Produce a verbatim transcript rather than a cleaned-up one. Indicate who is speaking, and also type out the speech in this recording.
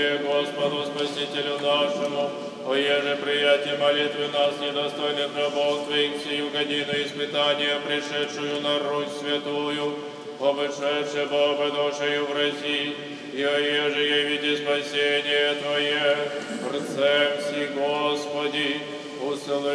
Speaker 1: Господу Спасителю нашему, оеже приятие молитвы нас, недостойных рабов Твоих, сию годину испытания, пришедшую на Русь святую, обошедше Бога душею в России, и оеже явите спасение Твое, рцем си, Господи, услыши.